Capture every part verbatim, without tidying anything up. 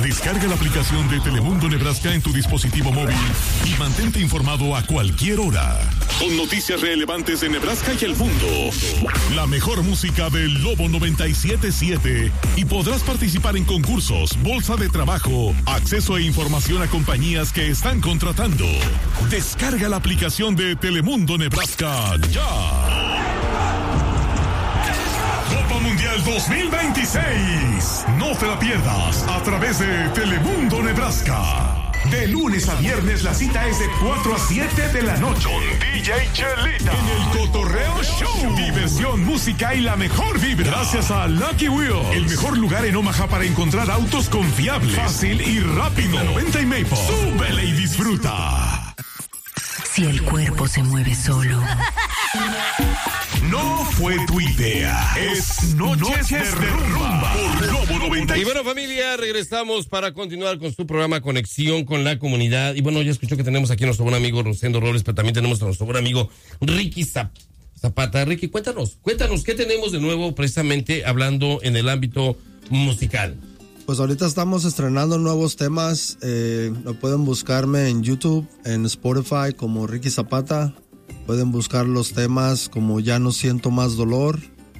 Descarga la aplicación de Telemundo Nebraska en tu dispositivo móvil y mantente informado a cualquier hora. Con noticias relevantes de Nebraska y el mundo. La mejor música del Lobo noventa y siete punto siete. Y podrás participar en concursos, bolsa de trabajo, acceso e información a compañías que están contratando. Descarga la aplicación de Telemundo Nebraska ya. Copa Mundial dos mil veintiséis. No te la pierdas a través de Telemundo Nebraska. De lunes a viernes la cita es de cuatro a siete de la noche. Con D J Chelita. En el Cotorreo Show. Diversión, música y la mejor vibra. Gracias a Lucky Wheels. El mejor lugar en Omaha para encontrar autos confiables, fácil y rápido. La noventa y Maple. Súbele y disfruta. Si el cuerpo se mueve solo. No fue tu idea. Es Noches, Noches de Rumba por Lobo noventa. Y bueno, familia, regresamos para continuar con su programa Conexión con la Comunidad. Y bueno, ya escuchó que tenemos aquí a nuestro buen amigo Rosendo Robles, pero también tenemos a nuestro buen amigo Ricky Zapata. Ricky, cuéntanos, cuéntanos, ¿qué tenemos de nuevo precisamente hablando en el ámbito musical? Pues ahorita estamos estrenando nuevos temas. Eh, lo pueden buscarme en YouTube, en Spotify como Ricky Zapata. Pueden buscar los temas como Ya no siento más dolor,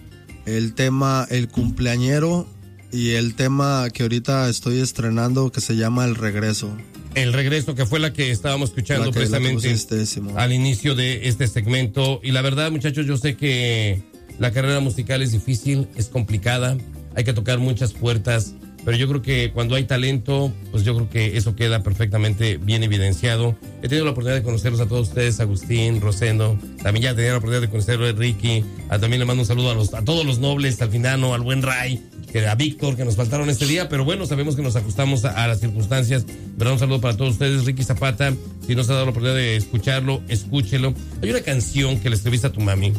el tema El cumpleañero y el tema que ahorita estoy estrenando que se llama El regreso. El regreso, que fue la que estábamos escuchando que, precisamente pusiste, al inicio de este segmento. Y la verdad, muchachos, yo sé que la carrera musical es difícil, es complicada, hay que tocar muchas puertas. Pero yo creo que cuando hay talento, pues yo creo que eso queda perfectamente bien evidenciado. He tenido la oportunidad de conocerlos a todos ustedes, Agustín, Rosendo. También ya tenía la oportunidad de conocerlo a Ricky. A, también le mando un saludo a los a todos los nobles, al Finano, al buen Ray, que, a Víctor, que nos faltaron este día. Pero bueno, sabemos que nos ajustamos a, a las circunstancias. ¿Verdad? Un saludo para todos ustedes, Ricky Zapata. Si no se ha dado la oportunidad de escucharlo, escúchelo. Hay una canción que le escribiste a tu mami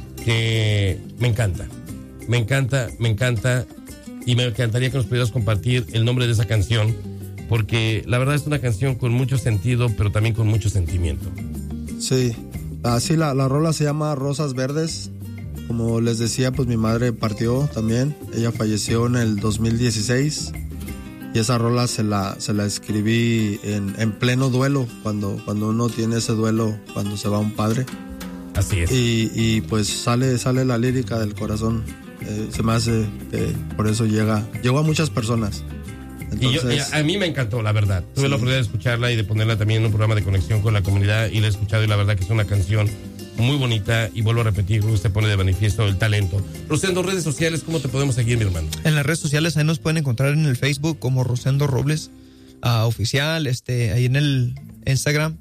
que me encanta. Me encanta, me encanta. Y me encantaría que nos pudieras compartir el nombre de esa canción, porque la verdad es una canción con mucho sentido, pero también con mucho sentimiento. Sí, así la, la rola se llama Rosas Verdes. Como les decía, pues mi madre partió también. Ella falleció en el dos mil dieciséis y esa rola se la, se la escribí en, en pleno duelo, cuando, cuando uno tiene ese duelo, cuando se va un padre. Así es. Y, y pues sale, sale la lírica del corazón. Eh, se me hace que por eso llega llegó a muchas personas. Entonces, y yo, a mí me encantó, la verdad. Tuve sí. la oportunidad de escucharla y de ponerla también en un programa de conexión con la comunidad y la he escuchado y la verdad que es una canción muy bonita y vuelvo a repetir, usted pone de manifiesto el talento. Rosendo, redes sociales, ¿cómo te podemos seguir, mi hermano? En las redes sociales ahí nos pueden encontrar en el Facebook como Rosendo Robles uh, oficial, este ahí en el Instagram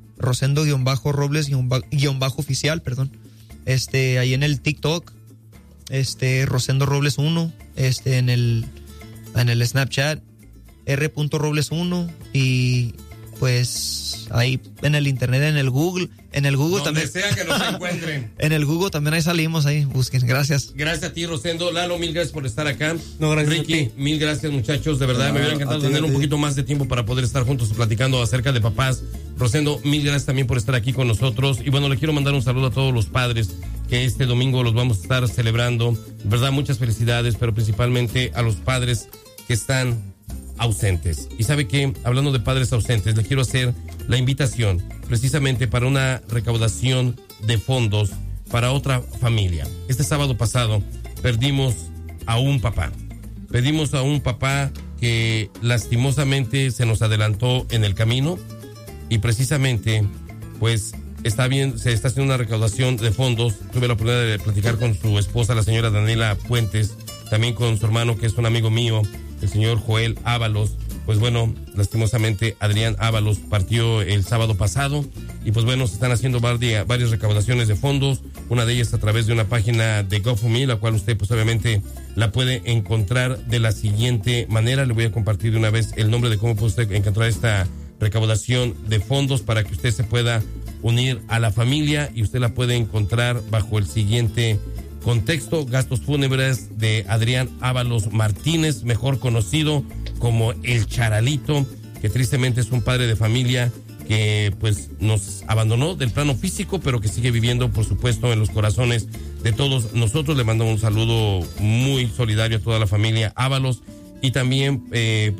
Rosendo-Robles-oficial, perdón. Este ahí en el TikTok Este, Rosendo Robles uno, este, en el, en el Snapchat, R. Robles uno, y pues ahí en el internet, en el Google, en el Google donde también. sea que nos encuentren. En el Google también ahí salimos, ahí, busquen, gracias. Gracias a ti, Rosendo. Lalo, mil gracias por estar acá. No, gracias. Ricky, mil gracias, muchachos, de verdad, no, me hubiera encantado tener un poquito más de tiempo para poder estar juntos platicando acerca de papás. Rosendo, mil gracias también por estar aquí con nosotros. Y bueno, le quiero mandar un saludo a todos los padres que este domingo los vamos a estar celebrando. De verdad, muchas felicidades, pero principalmente a los padres que están ausentes. Y sabe que, hablando de padres ausentes, le quiero hacer la invitación precisamente para una recaudación de fondos para otra familia. Este sábado pasado perdimos a un papá. Perdimos a un papá que lastimosamente se nos adelantó en el camino y precisamente, pues, está bien, se está haciendo una recaudación de fondos. Tuve la oportunidad de platicar con su esposa, la señora Daniela Puentes, también con su hermano, que es un amigo mío, el señor Joel Ábalos. Pues bueno, lastimosamente Adrián Ábalos partió el sábado pasado y pues bueno, se están haciendo varias, varias recaudaciones de fondos, una de ellas a través de una página de GoFundMe, la cual usted pues obviamente la puede encontrar de la siguiente manera. Le voy a compartir de una vez el nombre de cómo puede usted encontrar esta recaudación de fondos para que usted se pueda unir a la familia y usted la puede encontrar bajo el siguiente contexto: gastos fúnebres de Adrián Ábalos Martínez, mejor conocido como El Charalito, que tristemente es un padre de familia que pues nos abandonó del plano físico, pero que sigue viviendo, por supuesto, en los corazones de todos nosotros. Le mando un saludo muy solidario a toda la familia Ábalos y también eh,